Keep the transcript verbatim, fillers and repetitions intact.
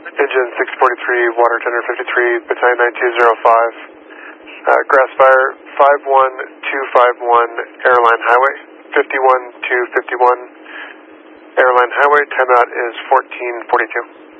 Engine six forty-three, water tender fifty-three, battalion nine two zero five. Uh, grass fire five one two five one, Airline Highway, fifty-one two fifty-one, Airline Highway, timeout is fourteen forty-two.